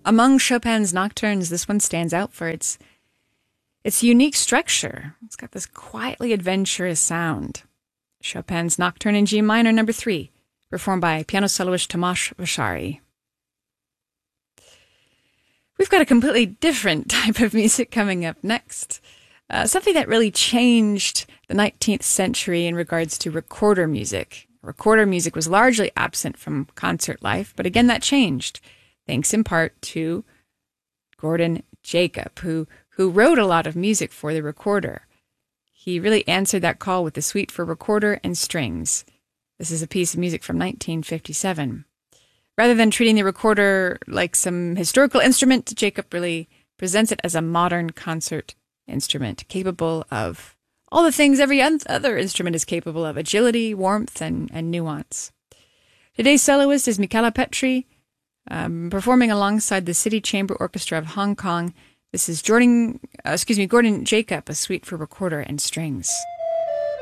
Among Chopin's nocturnes, this one stands out for its unique structure. It's got this quietly adventurous sound. Chopin's Nocturne in G minor, number 3, performed by piano soloist Tomasz Vasari. We've got a completely different type of music coming up next. Something that really changed the 19th century in regards to recorder music. Recorder music was largely absent from concert life, but again that changed, thanks in part to Gordon Jacob, who wrote a lot of music for the recorder. He really answered that call with the suite for recorder and strings. This is a piece of music from 1957. Rather than treating the recorder like some historical instrument, Jacob really presents it as a modern concert instrument, capable of all the things every other instrument is capable of: agility, warmth, and nuance. Today's soloist is Michala Petri, performing alongside the City Chamber Orchestra of Hong Kong. This is Gordon Jacob, a suite for recorder and strings.